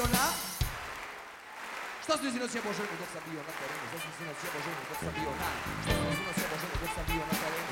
bio na... Što su sinoć jebo ženu dok sam bio na terenu? Što su sinoć jebo ženu dok sam bio na... Što su sinoć jebo ženu dok sam bio na terenu?